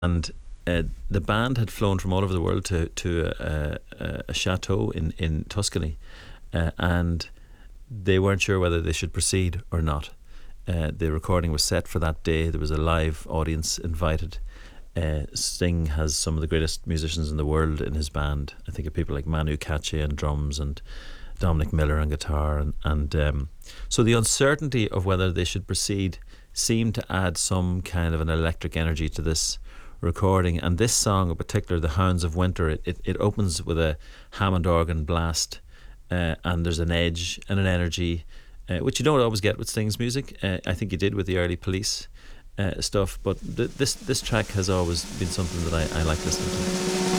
and the band had flown from all over the world to a chateau in Tuscany, and they weren't sure whether they should proceed or not. The recording was set for that day. There was a live audience invited. Sting has some of the greatest musicians in the world in his band. I think of people like Manu Katché on drums and Dominic Miller on guitar, and so the uncertainty of whether they should proceed seemed to add some kind of an electric energy to this recording. And this song in particular, The Hounds of Winter, it opens with a Hammond organ blast, and there's an edge and an energy which you don't always get with Sting's music. I think you did with the early Police stuff, but this track has always been something that I like listening to.